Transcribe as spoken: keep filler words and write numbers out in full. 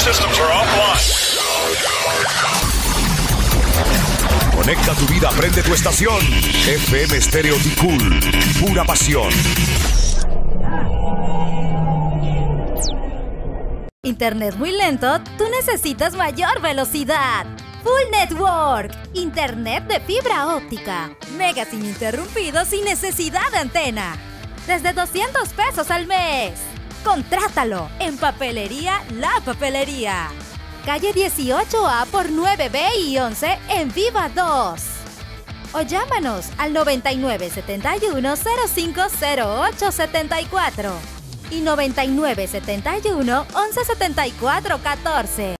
systems are offline. Conecta tu vida, prende tu estación. F M Stereo Ticul, pura pasión. Internet muy lento, tú necesitas mayor velocidad. Full Network, internet de fibra óptica, megas ininterrumpidos sin necesidad de antena. Desde doscientos pesos al mes. Contrátalo en Papelería La Papelería. Calle dieciocho A por nueve B y once en Viva dos. O llámanos al noventa y nueve setenta y uno cero cinco cero ocho setenta y cuatro y noventa y nueve setenta y uno once setenta y cuatro catorce.